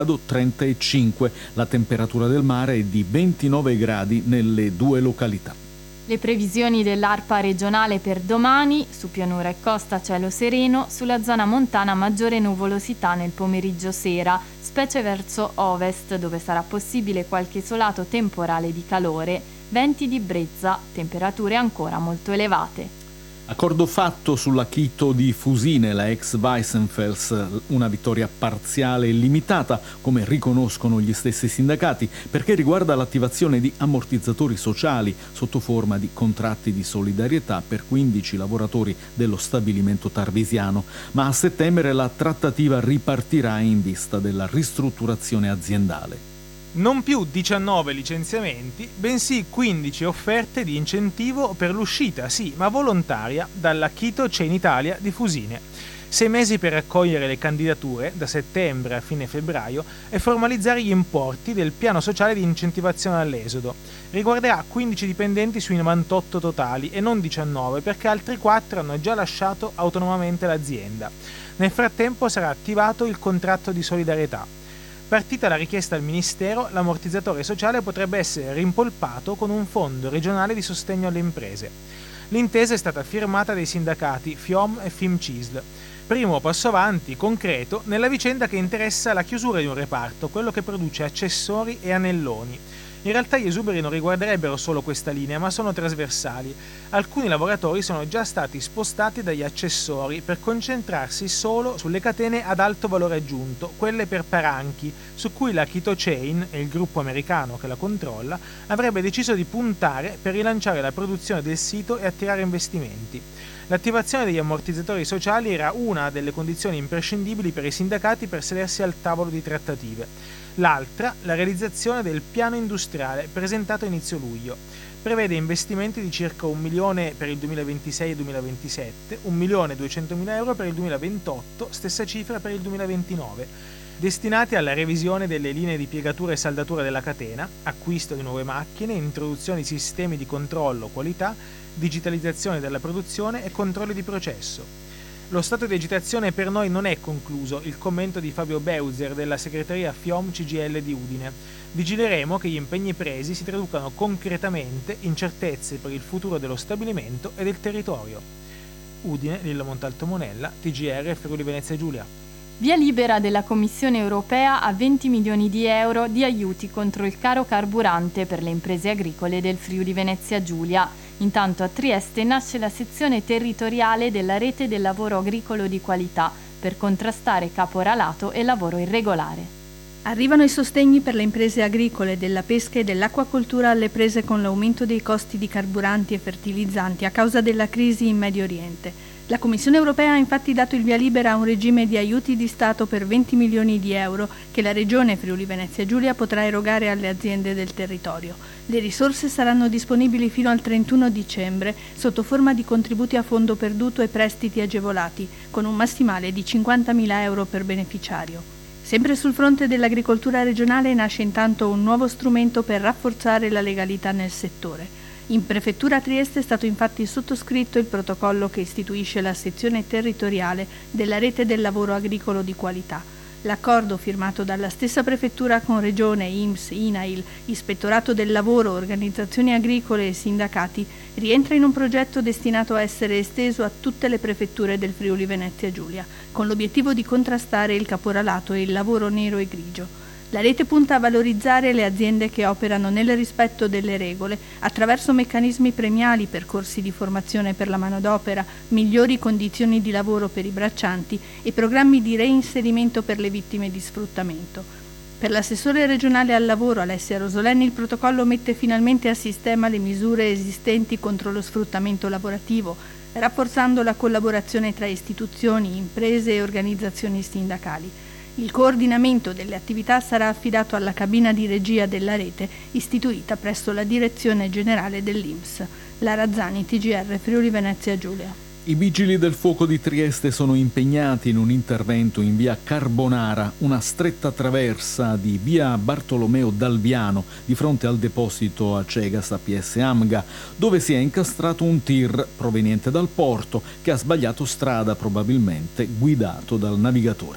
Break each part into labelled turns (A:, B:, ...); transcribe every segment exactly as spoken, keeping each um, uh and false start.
A: trentacinque. La temperatura del mare è di ventinove gradi nelle due località.
B: Le previsioni dell'ARPA regionale per domani: su pianura e costa cielo sereno, sulla zona montana maggiore nuvolosità nel pomeriggio sera, specie verso ovest dove sarà possibile qualche isolato temporale di calore, venti di brezza, temperature ancora molto elevate.
A: Accordo fatto sulla Quito di Fusine, la ex Weissenfels, una vittoria parziale e limitata, come riconoscono gli stessi sindacati, perché riguarda l'attivazione di ammortizzatori sociali sotto forma di contratti di solidarietà per quindici lavoratori dello stabilimento tarvisiano. Ma a settembre la trattativa ripartirà in vista della ristrutturazione aziendale.
C: Non più diciannove licenziamenti, bensì quindici offerte di incentivo per l'uscita, sì, ma volontaria, dalla Quito Chain Italia di Fusine. Sei mesi per raccogliere le candidature, da settembre a fine febbraio, e formalizzare gli importi del piano sociale di incentivazione all'esodo. Riguarderà quindici dipendenti sui novantotto totali e non diciannove, perché altri quattro hanno già lasciato autonomamente l'azienda. Nel frattempo sarà attivato il contratto di solidarietà. Partita la richiesta al Ministero, l'ammortizzatore sociale potrebbe essere rimpolpato con un fondo regionale di sostegno alle imprese. L'intesa è stata firmata dai sindacati FIOM e FIMCISL. Primo passo avanti, concreto, nella vicenda che interessa la chiusura di un reparto, quello che produce accessori e anelloni. In realtà gli esuberi non riguarderebbero solo questa linea, ma sono trasversali. Alcuni lavoratori sono già stati spostati dagli accessori per concentrarsi solo sulle catene ad alto valore aggiunto, quelle per paranchi, su cui la Quito Chain e il gruppo americano che la controlla avrebbe deciso di puntare per rilanciare la produzione del sito e attirare investimenti. L'attivazione degli ammortizzatori sociali era una delle condizioni imprescindibili per i sindacati per sedersi al tavolo di trattative. L'altra, la realizzazione del piano industriale presentato a inizio luglio. Prevede investimenti di circa un milione per il duemilaventisei e duemilaventisette, un milione e duecentomila euro per il duemilaventotto, stessa cifra per il duemilaventinove, destinati alla revisione delle linee di piegatura e saldatura della catena, acquisto di nuove macchine, introduzione di sistemi di controllo qualità, digitalizzazione della produzione e controlli di processo. Lo stato di agitazione per noi non è concluso, il commento di Fabio Beuzer della segreteria FIOM C G I L di Udine. Vigileremo che gli impegni presi si traducano concretamente in certezze per il futuro dello stabilimento e del territorio. Udine, Lilla Montalto Monella, T G R Friuli Venezia Giulia.
B: Via libera della Commissione europea a venti milioni di euro di aiuti contro il caro carburante per le imprese agricole del Friuli Venezia Giulia. Intanto a Trieste nasce la sezione territoriale della rete del lavoro agricolo di qualità per contrastare caporalato e lavoro irregolare.
D: Arrivano i sostegni per le imprese agricole, della pesca e dell'acquacoltura alle prese con l'aumento dei costi di carburanti e fertilizzanti a causa della crisi in Medio Oriente. La Commissione europea ha infatti dato il via libera a un regime di aiuti di Stato per venti milioni di euro che la Regione Friuli Venezia Giulia potrà erogare alle aziende del territorio. Le risorse saranno disponibili fino al trentuno dicembre sotto forma di contributi a fondo perduto e prestiti agevolati, con un massimale di cinquantamila euro per beneficiario. Sempre sul fronte dell'agricoltura regionale nasce intanto un nuovo strumento per rafforzare la legalità nel settore. In Prefettura Trieste è stato infatti sottoscritto il protocollo che istituisce la sezione territoriale della rete del lavoro agricolo di qualità. L'accordo firmato dalla stessa Prefettura con Regione, I N P S, I N A I L, Ispettorato del Lavoro, organizzazioni agricole e sindacati rientra in un progetto destinato a essere esteso a tutte le prefetture del Friuli Venezia Giulia, con l'obiettivo di contrastare il caporalato e il lavoro nero e grigio. La rete punta a valorizzare le aziende che operano nel rispetto delle regole attraverso meccanismi premiali, percorsi di formazione per la manodopera, migliori condizioni di lavoro per i braccianti e programmi di reinserimento per le vittime di sfruttamento. Per l'assessore regionale al lavoro Alessia Rosoleni il protocollo mette finalmente a sistema le misure esistenti contro lo sfruttamento lavorativo, rafforzando la collaborazione tra istituzioni, imprese e organizzazioni sindacali. Il coordinamento delle attività sarà affidato alla cabina di regia della rete istituita presso la Direzione Generale dell'I N P S. Lara Zani, T G R Friuli Venezia Giulia.
A: I vigili del fuoco di Trieste sono impegnati in un intervento in via Carbonara, una stretta traversa di via Bartolomeo Dalviano, di fronte al deposito a Cegas A P S Amga, dove si è incastrato un tir proveniente dal porto che ha sbagliato strada, probabilmente guidato dal navigatore.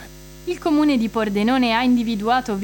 B: Il comune di Pordenone ha individuato